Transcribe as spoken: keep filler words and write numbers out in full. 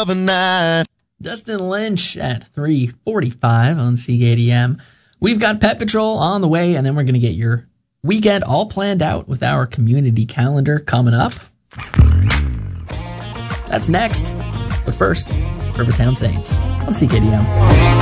of a night. Dustin Lynch at three forty-five on C K D M. We've got Pet Patrol on the way, and then we're going to get your weekend all planned out with our community calendar coming up. That's next. But first, Rivertown Saints on C K D M.